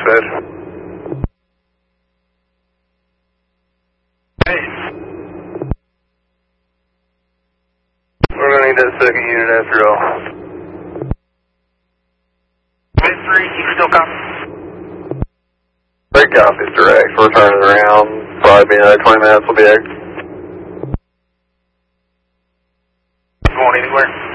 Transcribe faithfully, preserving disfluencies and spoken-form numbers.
good. Hey. We're going to need that second unit after all. Mid three, you still copy? Great copies, direct. We're turning around. Probably be another twenty minutes, we'll be there. Going anywhere?